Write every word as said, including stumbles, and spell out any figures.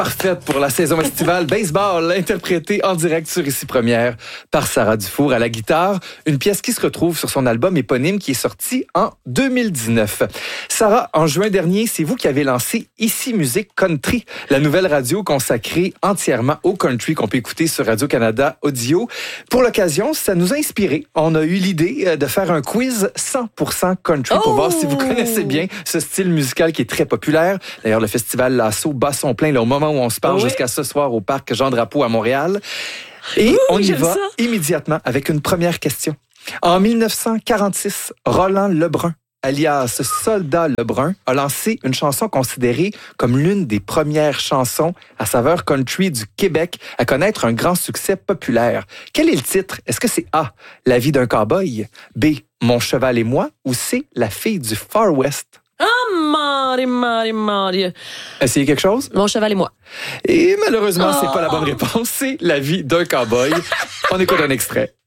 parfaite pour la saison estivale Baseball, interprétée en direct sur Ici Première par Sarah Dufour à la guitare, une pièce qui se retrouve sur son album éponyme qui est sorti en deux mille dix-neuf. Sarah, en juin dernier, c'est vous qui avez lancé Ici Musique Country, la nouvelle radio consacrée entièrement au country qu'on peut écouter sur Radio-Canada Audio. Pour l'occasion, ça nous a inspiré. On a eu l'idée de faire un quiz cent pour cent country pour oh! voir si vous connaissez bien ce style musical qui est très populaire. D'ailleurs, le festival Lasso bat son plein là, au moment où on se parle oui. jusqu'à ce soir au parc Jean-Drapeau à Montréal. Et Ouh, on y va ça. immédiatement avec une première question. En dix-neuf cent quarante-six, Roland Lebrun, alias Soldat Lebrun, a lancé une chanson considérée comme l'une des premières chansons à saveur country du Québec à connaître un grand succès populaire. Quel est le titre? Est-ce que c'est A, La vie d'un cow-boy, B, Mon cheval et moi, ou C, La fille du Far West? Ah, Marie, Marie, Marie. Essayez quelque chose? Mon cheval et moi. Et malheureusement, oh. c'est pas la bonne réponse. C'est La vie d'un cow-boy. On écoute un extrait.